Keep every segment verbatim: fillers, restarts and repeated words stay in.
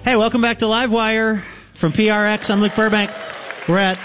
Hey, welcome back to Livewire from P R X. I'm Luke Burbank. We're at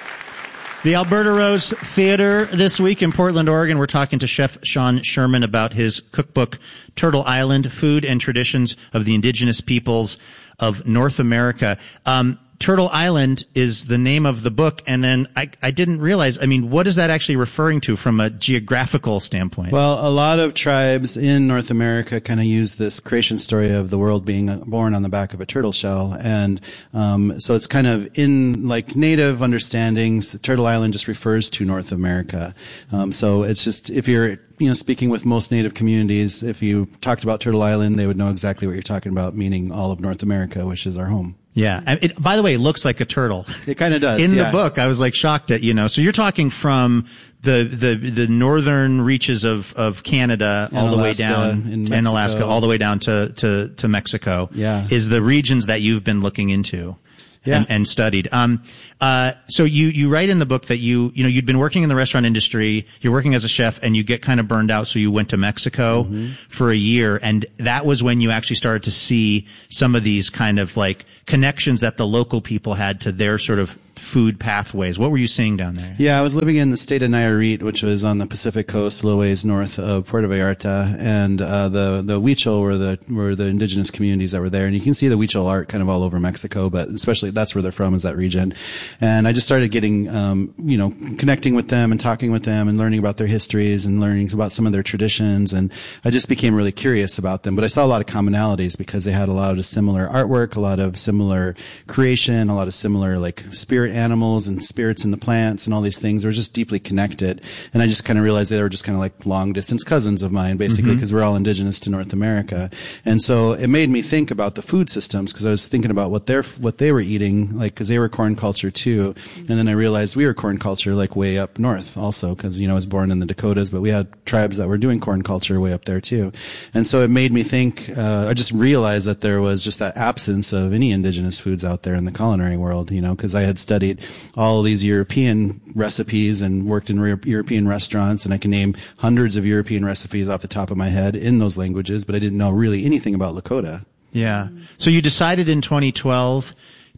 the Alberta Rose Theater this week in Portland, Oregon. We're talking to Chef Sean Sherman about his cookbook, Turtle Island, Food and Traditions of the Indigenous Peoples of North America. Um, Turtle Island is the name of the book, and then I, I didn't realize, I mean, what is that actually referring to from a geographical standpoint? Well, a lot of tribes in North America kind of use this creation story of the world being born on the back of a turtle shell, and um, so it's kind of in, like, native understandings, Turtle Island just refers to North America. Um, so it's just, if you're you know, speaking with most native communities, if you talked about Turtle Island, they would know exactly what you're talking about, meaning all of North America, which is our home. Yeah. It, by the way, it looks like a turtle. It kind of does. In yeah. the book, I was like shocked at, you know, so you're talking from the, the, the northern reaches of, of Canada and all the Alaska, way down, in and Alaska, all the way down to, to, to Mexico. Yeah. Is the regions that you've been looking into. Yeah. And, and studied. Um, uh, so you, you write in the book that you, you know, you'd been working in the restaurant industry, you're working as a chef, and you get kind of burned out, so you went to Mexico mm-hmm. for a year, and that was when you actually started to see some of these kind of like connections that the local people had to their sort of food pathways. What were you seeing down there? Yeah, I was living in the state of Nayarit, which was on the Pacific coast, a little ways north of Puerto Vallarta, and uh, the the Huichol were the were the indigenous communities that were there, and you can see the Huichol art kind of all over Mexico, but especially that's where they're from, is that region. And I just started getting, um, you know, connecting with them and talking with them and learning about their histories and learning about some of their traditions, and I just became really curious about them. But I saw a lot of commonalities because they had a lot of similar artwork, a lot of similar creation, a lot of similar like spirit animals and spirits in the plants and all these things. They were just deeply connected. And I just kind of realized they were just kind of like long distance cousins of mine, basically, because mm-hmm. we're all indigenous to North America. And so it made me think about the food systems, because I was thinking about what they're, what they were eating, like, because they were corn culture too. And then I realized we were corn culture like way up north also, because, you know, I was born in the Dakotas, but we had tribes that were doing corn culture way up there too. And so it made me think, uh, I just realized that there was just that absence of any indigenous foods out there in the culinary world, you know, because I had studied all of these European recipes and worked in re- European restaurants, and I can name hundreds of European recipes off the top of my head in those languages, but I didn't know really anything about Lakota. Yeah. So you decided in twenty twelve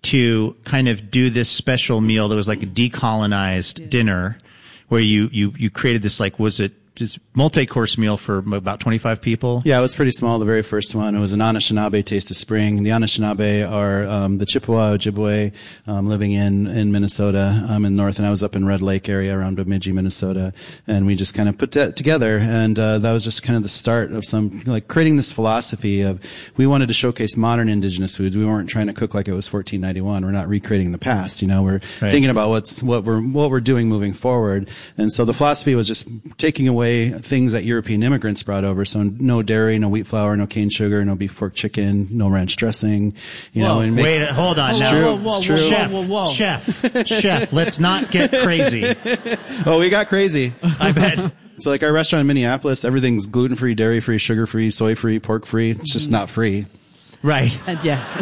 to kind of do this special meal that was like a decolonized yeah. dinner, where you, you, you created this, like, was it just multi-course meal for about twenty-five people? Yeah, it was pretty small, the very first one. It was an Anishinaabe Taste of Spring. The Anishinaabe are um, the Chippewa Ojibwe um, living in, in Minnesota um, in north, and I was up in Red Lake area around Bemidji, Minnesota, and we just kind of put that together, and uh, that was just kind of the start of some, like, creating this philosophy of, we wanted to showcase modern indigenous foods. We weren't trying to cook like it was fourteen ninety-one. We're not recreating the past, you know. We're right. thinking about what's what we're what we're doing moving forward, and so the philosophy was just taking away things that European immigrants brought over. So no dairy, no wheat flour, no cane sugar, no beef pork chicken, no ranch dressing. You whoa, know, and make, wait, hold on. It's now. true. Whoa, whoa, it's true. whoa, Chef, whoa, whoa, whoa. chef, chef. Let's not get crazy. Oh, we got crazy. I bet. So like our restaurant in Minneapolis, everything's gluten-free, dairy-free, sugar-free, soy-free, pork-free. It's just not free. Right. Uh,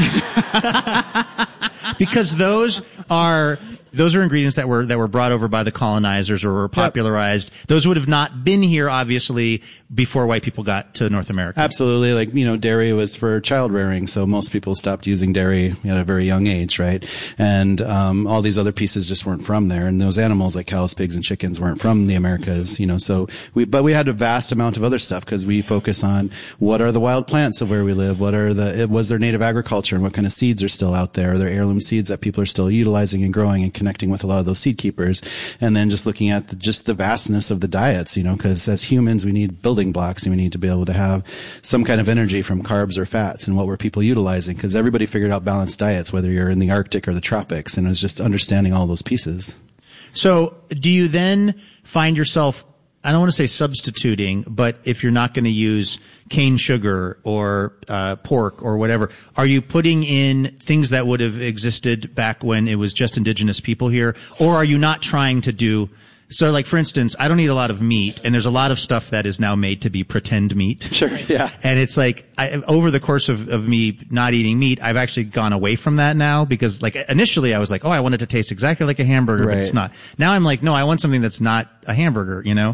yeah. Because those are those are ingredients that were that were brought over by the colonizers or were popularized. Yep. Those would have not been here, obviously, before white people got to North America. Absolutely. Like, you know, dairy was for child rearing, so most people stopped using dairy at a very young age, right? And um all these other pieces just weren't from there. And those animals like cows, pigs, and chickens weren't from the Americas, you know. So we, but we had a vast amount of other stuff because we focus on what are the wild plants of where we live, what are the was there native agriculture, and what kind of seeds are still out there? Are there heirloom seeds that people are still utilizing and growing and connecting with a lot of those seed keepers? And then just looking at the, just the vastness of the diets, you know, because as humans we need building blocks and we need to be able to have some kind of energy from carbs or fats, and what were people utilizing? Because everybody figured out balanced diets, whether you're in the Arctic or the tropics, and it was just understanding all those pieces. So do you then find yourself, I don't want to say substituting, but if you're not going to use cane sugar or uh pork or whatever, are you putting in things that would have existed back when it was just indigenous people here? Or are you not trying to do, so like for instance, I don't eat a lot of meat, and there's a lot of stuff that is now made to be pretend meat. Sure, yeah. And it's like, I, over the course of, of me not eating meat, I've actually gone away from that now, because like initially I was like, oh, I want it to taste exactly like a hamburger, right. but it's not. Now I'm like, no, I want something that's not a hamburger, you know?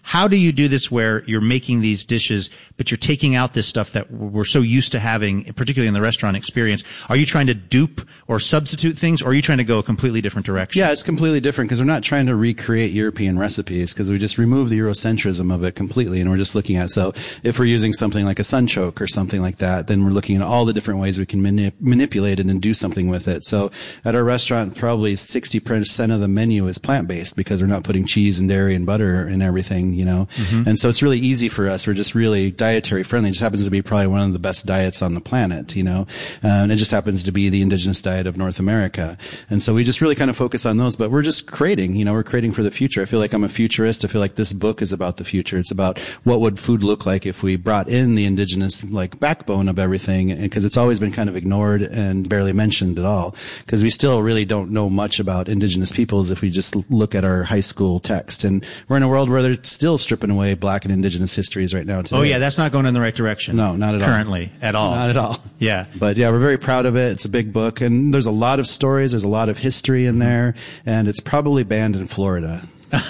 How do you do this where you're making these dishes, but you're taking out this stuff that we're so used to having, particularly in the restaurant experience? Are you trying to dupe or substitute things, or are you trying to go a completely different direction? Yeah, it's completely different because we're not trying to recreate European recipes because we just remove the Eurocentrism of it completely, and we're just looking at, so if we're using something like a sunchoke or something like that, then we're looking at all the different ways we can manip- manipulate it and do something with it. So at our restaurant, probably sixty percent of the menu is plant-based because we're not putting cheese and dairy and butter and everything, you know. Mm-hmm. And so it's really easy for us. We're just really dietary friendly. It just happens to be probably one of the best diets on the planet, you know. Uh, and it just happens to be the indigenous diet of North America. And so we just really kind of focus on those, but we're just creating, you know, we're creating for the future. I feel like I'm a futurist. I feel like this book is about the future. It's about what would food look like if we brought in the indigenous, like, backbone of everything, because it's always been kind of ignored and barely mentioned at all. Because we still really don't know much about indigenous peoples if we just look at our high school text. And we're in a world where they're still stripping away black and indigenous histories right now today. Oh yeah, that's not going in the right direction. No, not at all. Currently, at all. Not at all. Yeah. But yeah, we're very proud of it. It's a big book, and there's a lot of stories, there's a lot of history in there, and it's probably banned in Florida.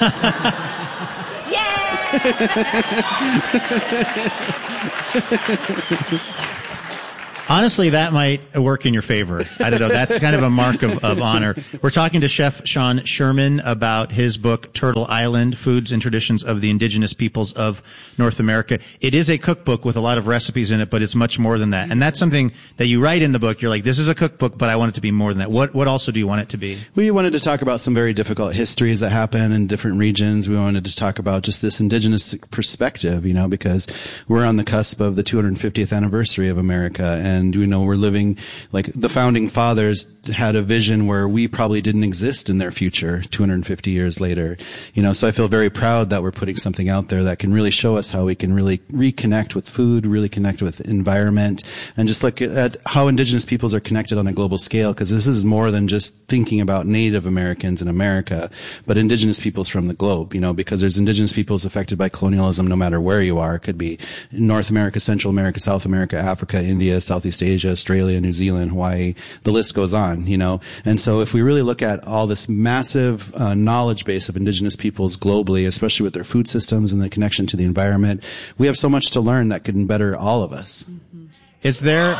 Honestly, that might work in your favor. I don't know. That's kind of a mark of, of honor. We're talking to Chef Sean Sherman about his book, Turtle Island, Foods and Traditions of the Indigenous Peoples of North America. It is a cookbook with a lot of recipes in it, but it's much more than that. And that's something that you write in the book. You're like, this is a cookbook, but I want it to be more than that. What, what also do you want it to be? We wanted to talk about some very difficult histories that happen in different regions. We wanted to talk about just this indigenous perspective, you know, because we're on the cusp of the two hundred fiftieth anniversary of America. And And, you know, we're living, like, the founding fathers had a vision where we probably didn't exist in their future two hundred fifty years later. You know, so I feel very proud that we're putting something out there that can really show us how we can really reconnect with food, really connect with environment, and just look at how indigenous peoples are connected on a global scale, because this is more than just thinking about Native Americans in America, but indigenous peoples from the globe, you know, because there's indigenous peoples affected by colonialism no matter where you are. It could be North America, Central America, South America, Africa, India, Southeast Asia, Australia, New Zealand, Hawaii, the list goes on, you know. And so if we really look at all this massive uh, knowledge base of indigenous peoples globally, especially with their food systems and the connection to the environment, we have so much to learn that could better all of us. Mm-hmm. Is there...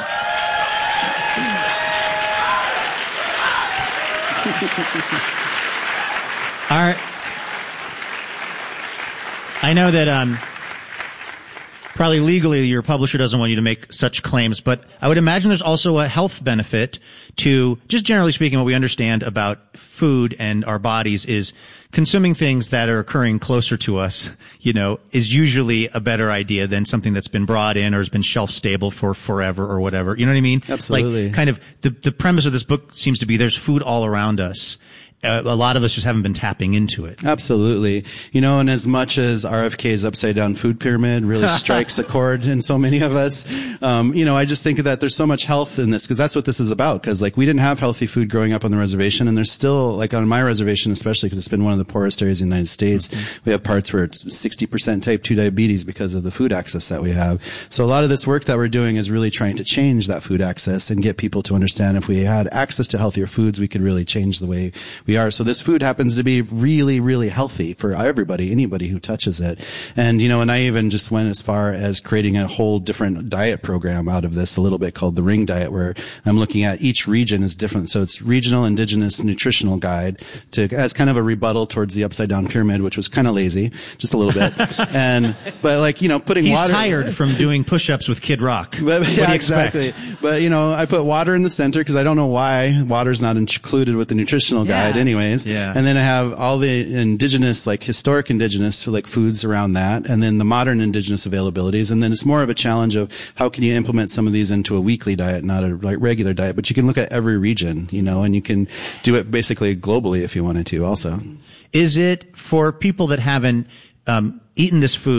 All right. I know that... um. Probably legally, your publisher doesn't want you to make such claims, but I would imagine there's also a health benefit to, just generally speaking, what we understand about food and our bodies is consuming things that are occurring closer to us, you know, is usually a better idea than something that's been brought in or has been shelf stable for forever or whatever. You know what I mean? Absolutely. Like, kind of, the, the premise of this book seems to be there's food all around us. Uh, a lot of us just haven't been tapping into it. Absolutely. You know, and as much as R F K's upside down food pyramid really strikes a chord in so many of us, um, you know, I just think that there's so much health in this, because that's what this is about. Because, like, we didn't have healthy food growing up on the reservation, and there's still, like, on my reservation especially, because it's been one of the poorest areas in the United States, mm-hmm. we have parts where it's sixty percent type two diabetes because of the food access that we have. So a lot of this work that we're doing is really trying to change that food access and get people to understand if we had access to healthier foods, we could really change the way we are. So this food happens to be really, really healthy for everybody, anybody who touches it. And, you know, and I even just went as far as creating a whole different diet program out of this, a little bit called the Ring Diet, where I'm looking at each region is different. So it's Regional Indigenous Nutritional Guide to, as kind of a rebuttal towards the upside down pyramid, which was kind of lazy, just a little bit. and, but like, you know, putting He's water. He's tired from doing push-ups with Kid Rock. But, what yeah, do you exactly. expect? But, you know, I put water in the center because I don't know why water's not included with the nutritional guide yeah. anyways. Yeah. And then I have all the indigenous, like historic indigenous, like foods around that, and then the modern indigenous availabilities. And then it's more of a challenge of how can you implement some of these into a weekly diet, not a like regular diet. But you can look at every region, you know, and you can do it basically globally if you wanted to also. Is it for people that haven't um, eaten this food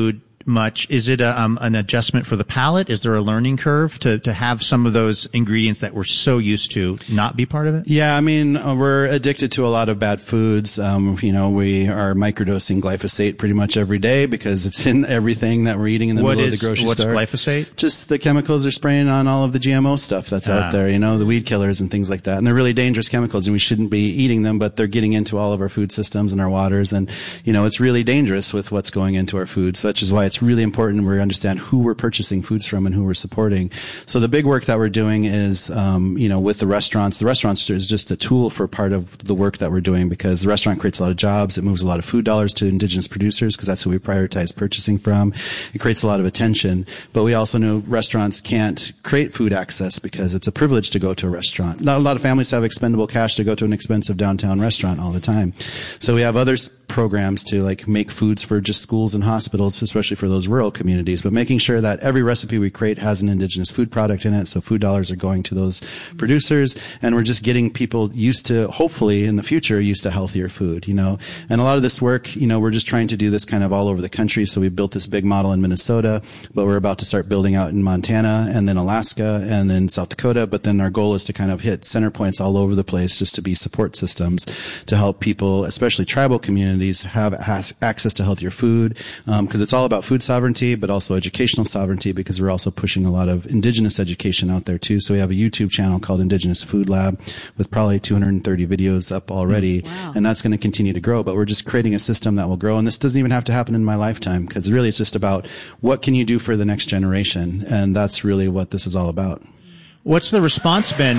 much. Is it a, um, an adjustment for the palate? Is there a learning curve to, to have some of those ingredients that we're so used to not be part of it? Yeah, I mean, uh, we're addicted to a lot of bad foods. Um, you know, we are microdosing glyphosate pretty much every day because it's in everything that we're eating in the What middle is, of the grocery what's store. What's glyphosate? Just the chemicals they're spraying on all of the G M O stuff that's Ah. out there, you know, the weed killers and things like that. And they're really dangerous chemicals and we shouldn't be eating them, but they're getting into all of our food systems and our waters. And, you know, it's really dangerous with what's going into our food. So which is why it's really important we understand who we're purchasing foods from and who we're supporting. So the big work that we're doing is, um, you know, with the restaurants. The restaurants is just a tool for part of the work that we're doing because the restaurant creates a lot of jobs. It moves a lot of food dollars to indigenous producers because that's who we prioritize purchasing from. It creates a lot of attention. But we also know restaurants can't create food access because it's a privilege to go to a restaurant. Not a lot of families have expendable cash to go to an expensive downtown restaurant all the time. So we have other programs to like make foods for just schools and hospitals, especially for those rural communities, but making sure that every recipe we create has an indigenous food product in it. So food dollars are going to those producers and we're just getting people used to, hopefully in the future, used to healthier food, you know, and a lot of this work, you know, we're just trying to do this kind of all over the country. So we built this big model in Minnesota, but we're about to start building out in Montana and then Alaska and then South Dakota. But then our goal is to kind of hit center points all over the place just to be support systems to help people, especially tribal communities, have has access to healthier food. Um, cause it's all about food sovereignty, but also educational sovereignty because we're also pushing a lot of indigenous education out there too. So we have a YouTube channel called Indigenous Food Lab with probably two hundred thirty videos up already. Wow. And that's going to continue to grow, but we're just creating a system that will grow. And this doesn't even have to happen in my lifetime because really it's just about what can you do for the next generation. And that's really what this is all about. What's the response been?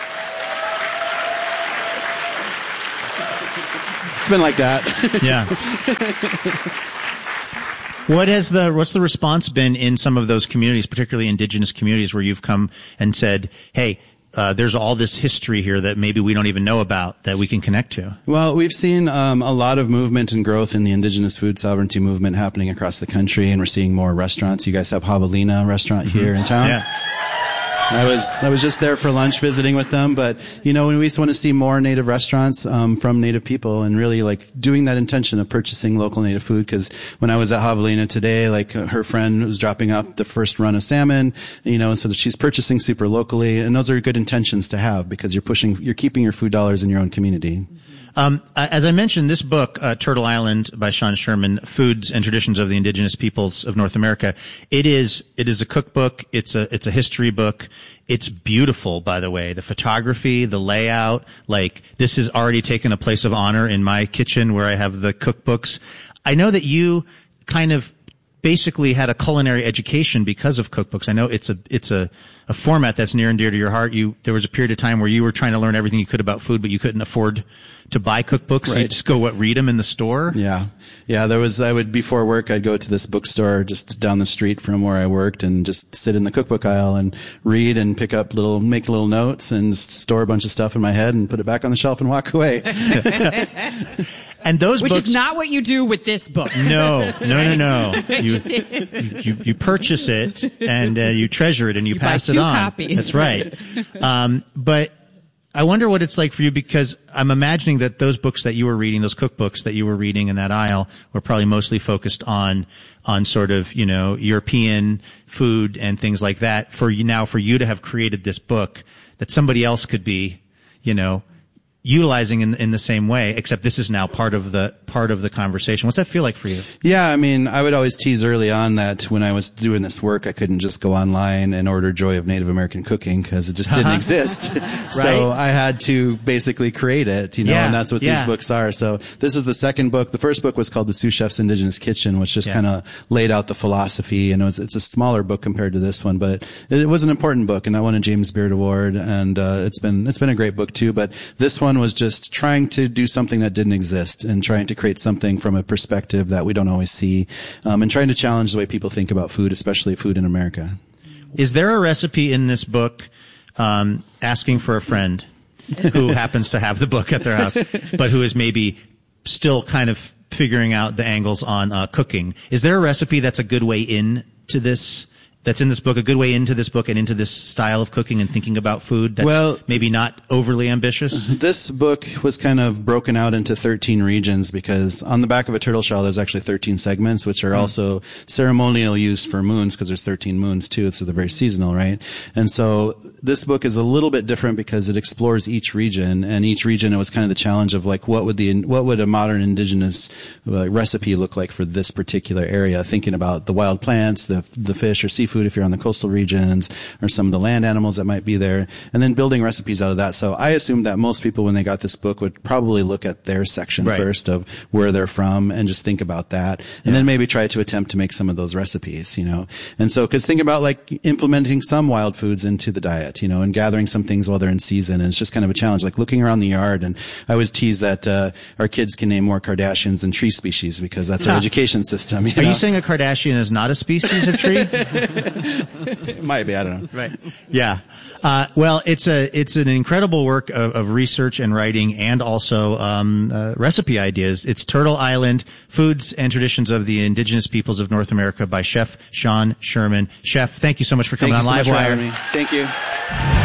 It's been like that. Yeah. What has the, what's the response been in some of those communities, particularly indigenous communities where you've come and said, hey, Uh, there's all this history here that maybe we don't even know about that we can connect to? Well, we've seen um, a lot of movement and growth in the indigenous food sovereignty movement happening across the country, and we're seeing more restaurants. You guys have Javelina restaurant here in town. Yeah. I was I was just there for lunch visiting with them, but you know, we just want to see more native restaurants um, from native people, and really like doing that intention of purchasing local native food. Because when I was at Javelina today, like uh, her friend was dropping up the first run of salmon, you know, so that she's purchasing super locally, and those are good intentions to have because you're pushing, you're keeping your food dollars in your own community. Um, as I mentioned, this book, uh, Turtle Island by Sean Sherman, Foods and Traditions of the Indigenous Peoples of North America, it is, it is a cookbook. It's a, it's a history book. It's beautiful, by the way. The photography, the layout, like this has already taken a place of honor in my kitchen where I have the cookbooks. I know that you kind of basically had a culinary education because of cookbooks. I know it's a, it's a, a format that's near and dear to your heart. You, there was a period of time where you were trying to learn everything you could about food, but you couldn't afford to buy cookbooks. So you Right. just go, what, read them in the store? Yeah. Yeah, there was, I would, before work, I'd go to this bookstore just down the street from where I worked and just sit in the cookbook aisle and read and pick up little, make little notes and just store a bunch of stuff in my head and put it back on the shelf and walk away. And those Which books. is not what you do with this book. No, no, no, no. You, you, you purchase it and uh, you treasure it and you, You pass buy it two on. copies. That's right. Um, but I wonder what it's like for you because I'm imagining that those books that you were reading, those cookbooks that you were reading in that aisle were probably mostly focused on, on sort of, you know, European food and things like that. For you now, for you to have created this book that somebody else could be, you know, utilizing in in the same way, except this is now part of the part of the conversation. What's that feel like for you? Yeah, I mean, I would always tease early on that when I was doing this work, I couldn't just go online and order Joy of Native American Cooking because it just didn't exist. So I had to basically create it, you know, Yeah, and that's what yeah. these books are. So this is the second book. The first book was called The Sous Chef's Indigenous Kitchen, which just Yeah. kind of laid out the philosophy. And it was, it's a smaller book compared to this one, but it, it was an important book, and I won a James Beard Award, and uh, it's been it's been a great book too. But this one was just trying to do something that didn't exist and trying to create something from a perspective that we don't always see, um, and trying to challenge the way people think about food, especially food in America. Is there a recipe in this book, um, asking for a friend who happens to have the book at their house, but who is maybe still kind of figuring out the angles on uh, cooking? Is there a recipe that's a good way in to this that's in this book, a good way into this book and into this style of cooking and thinking about food that's well, maybe not overly ambitious? This book was kind of broken out into thirteen regions because on the back of a turtle shell there's actually thirteen segments, which are mm. also ceremonial use for moons because there's thirteen moons too, so they're very seasonal, right? And so this book is a little bit different because it explores each region, and each region it was kind of the challenge of like what would the what would a modern indigenous uh, recipe look like for this particular area, thinking about the wild plants, the the fish or seafood if you're on the coastal regions, or some of the land animals that might be there, and then building recipes out of that. So I assumed that most people, when they got this book, would probably look at their section right. first of where they're from and just think about that, and yeah. then maybe try to attempt to make some of those recipes, you know. And so, because think about like implementing some wild foods into the diet, you know, and gathering some things while they're in season, and it's just kind of a challenge, like looking around the yard. And I always tease that uh, our kids can name more Kardashians than tree species because that's our education system. You Are know? you saying a Kardashian is not a species of tree? It might be. I don't know. Right. Yeah. Uh, well, it's a, it's an incredible work of, of research and writing and also, um, uh, recipe ideas. It's Turtle Island, Foods and Traditions of the Indigenous Peoples of North America by Chef Sean Sherman. Chef, thank you so much for coming thank on you so Livewire. much for having me. Thank you.